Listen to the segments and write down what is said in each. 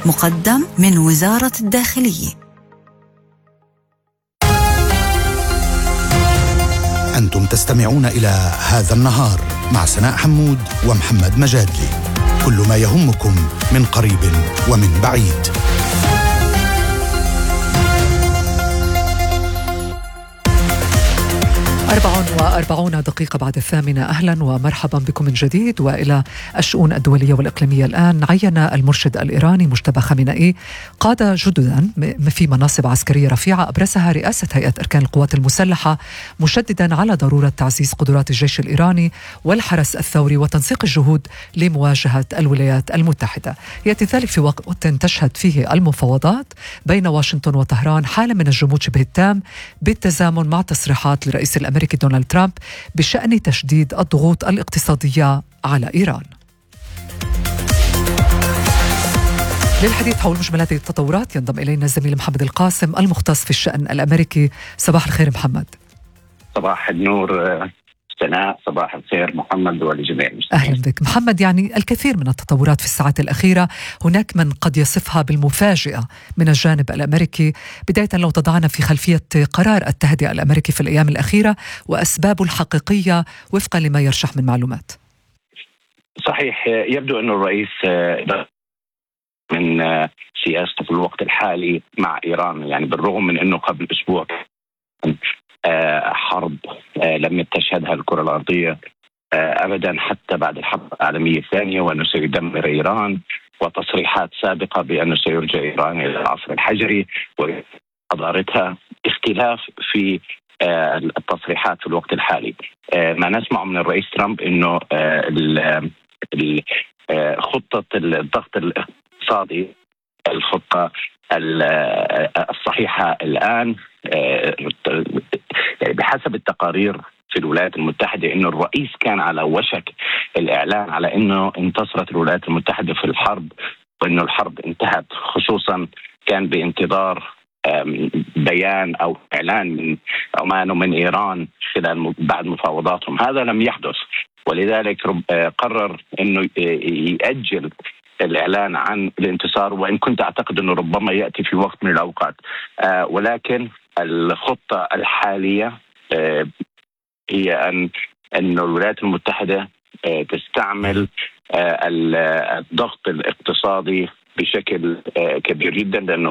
مقدم من وزارة الداخلية. أنتم تستمعون إلى هذا النهار مع سناء حمود ومحمد مجادلي، كل ما يهمكم من قريب ومن بعيد. 44 دقيقة بعد 8. أهلا ومرحبا بكم من جديد وإلى الشؤون الدولية والإقليمية. الآن عين المرشد الإيراني مجتبى خامنئي قادة جددا في مناصب عسكرية رفيعة، أبرزها رئاسة هيئة أركان القوات المسلحة، مشددا على ضرورة تعزيز قدرات الجيش الإيراني والحرس الثوري وتنسيق الجهود لمواجهة الولايات المتحدة. يأتي ذلك في وقت تشهد فيه المفاوضات بين واشنطن وطهران حالة من الجمود شبه التام، بالتزامن مع تصريحات لرئيس الأمريكي دونالد ترامب بشأن تشديد الضغوط الاقتصادية على إيران. للحديث حول مجمل هذه التطورات ينضم إلينا الزميل محمد القاسم المختص في الشأن الأمريكي. صباح الخير محمد. صباح النور سناء، صباح الخير محمد ولجميع المستمعين. أهلا بك محمد. يعني الكثير من التطورات في الساعات الأخيرة، هناك من قد يصفها بالمفاجئة من الجانب الأمريكي، بداية لو تضعنا في خلفية قرار التهدئة الأمريكي في الأيام الأخيرة وأسبابه الحقيقية وفقا لما يرشح من معلومات. صحيح، يبدو أن الرئيس من سياسته في الوقت الحالي مع إيران، يعني بالرغم من أنه قبل أسبوع حرب لم تشهدها الكرة الأرضية أبدا حتى بعد الحرب العالمية الثانية، وأنه سيدمر إيران، وتصريحات سابقة بأنه سيرجع إيران إلى العصر الحجري وحضارتها، اختلاف في التصريحات في الوقت الحالي. ما نسمع من الرئيس ترامب أنه خطة الضغط الاقتصادي، الخطة الصحيحة الآن، يعني بحسب التقارير في الولايات المتحدة أنه الرئيس كان على وشك الإعلان على أنه انتصرت الولايات المتحدة في الحرب وأنه الحرب انتهت، خصوصا كان بانتظار بيان أو إعلان من عمان ومن إيران بعد مفاوضاتهم. هذا لم يحدث، ولذلك قرر أنه يأجل الإعلان عن الانتصار، وإن كنت أعتقد أنه ربما يأتي في وقت من الأوقات. ولكن الخطة الحالية هي أن الولايات المتحدة تستعمل الضغط الاقتصادي بشكل كبير جدا، لأنه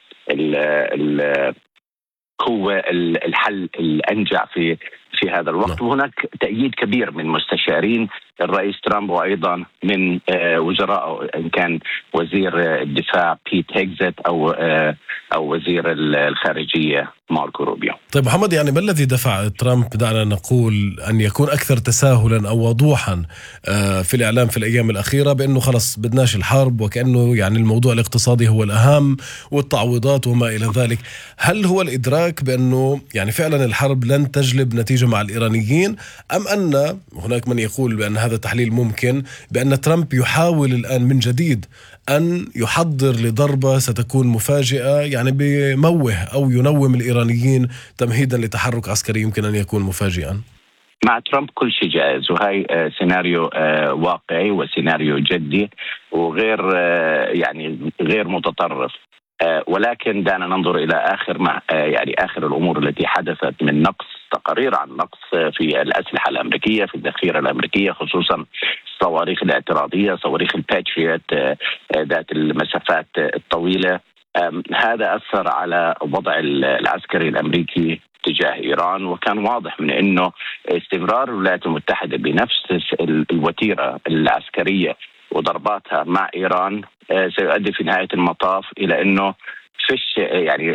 هو الحل الأنجع في هذا الوقت. وهناك تأييد كبير من مستشارين الرئيس ترامب وأيضا من وزراء، إن كان وزير الدفاع بيت هيجزت أو وزير الخارجية ماركو روبيو. طيب محمد، يعني ما الذي دفع ترامب، دعنا نقول، أن يكون أكثر تساهلا أو وضوحا في الإعلام في الأيام الأخيرة بأنه خلص بدناش الحرب، وكأنه يعني الموضوع الاقتصادي هو الأهم والتعويضات وما إلى ذلك؟ هل هو الإدراك بأنه يعني فعلا الحرب لن تجلب نتيجة مع الإيرانيين، أم أن هناك من يقول بأن هذا تحليل ممكن، بأن ترامب يحاول الآن من جديد أن يحضر لضربة ستكون مفاجئة، يعني بموه أو ينوم الإيرانيين تمهيدا لتحرك عسكري يمكن أن يكون مفاجئا؟ مع ترامب كل شيء جائز، وهي سيناريو واقعي وسيناريو جدي وغير يعني غير متطرف. ولكن دعنا ننظر إلى آخر الأمور التي حدثت من نقص، تقارير عن نقص في الأسلحة الأمريكية، في الذخيرة الأمريكية، خصوصا الصواريخ الاعتراضية، صواريخ الباتريوت ذات المسافات الطويلة. هذا أثر على وضع العسكري الأمريكي تجاه إيران، وكان واضح من أنه استمرار الولايات المتحدة بنفس الوتيرة العسكرية وضرباتها مع إيران سيؤدي في نهاية المطاف إلى أنه فيش يعني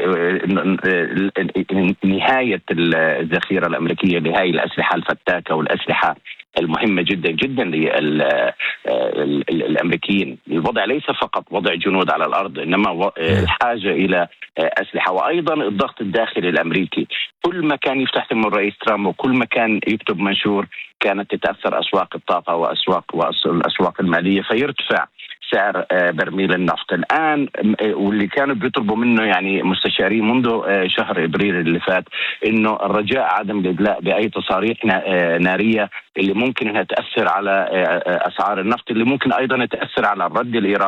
نهاية الذخيرة الأمريكية لهذه الأسلحة الفتاكة والأسلحة المهمة جدا جدا للأمريكيين. الوضع ليس فقط وضع جنود على الأرض، إنما الحاجة إلى أسلحة، وأيضا الضغط الداخلي الأمريكي. كل ما كان يفتح ثم الرئيس ترامب وكل ما كان يكتب منشور كانت تتأثر أسواق الطاقة والأسواق المالية، فيرتفع سعر برميل النفط. الآن واللي كانوا بيطلبوا منه يعني مستشارين منذ شهر إبريل اللي فات إنه الرجاء عدم الإدلاء بأي تصاريح نارية اللي ممكن أنها تأثر على أسعار النفط، اللي ممكن أيضا تأثر على الرد الإيراني